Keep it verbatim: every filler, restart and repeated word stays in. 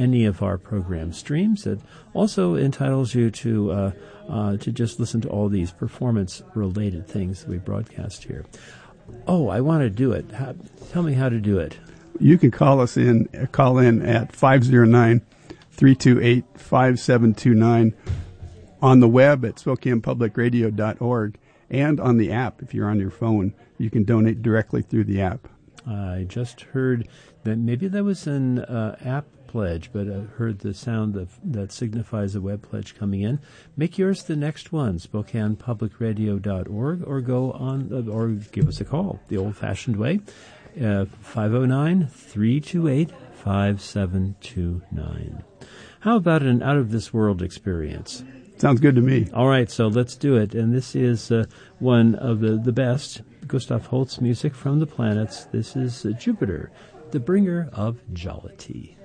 any of our program streams. It also entitles you to uh, uh, to just listen to all these performance-related things that we broadcast here. Oh, I want to do it. How, tell me how to do it. You can call us in, call in at five oh nine, three two eight, five seven two nine, on the web at Spokane Public Radio dot org, and on the app. If you're on your phone, you can donate directly through the app. I just heard that maybe that was an uh, app pledge, but I heard the sound of, that signifies a web pledge coming in. Make yours the next one, Spokane Public Radio dot org, or go on, uh, or give us a call the old-fashioned way, uh, five oh nine, three two eight, five seven two nine. How about an out-of-this-world experience? Sounds good to me. All right, so let's do it. And this is uh, one of the, the best Gustav Holst music from the planets. This is uh, Jupiter, the bringer of jollity.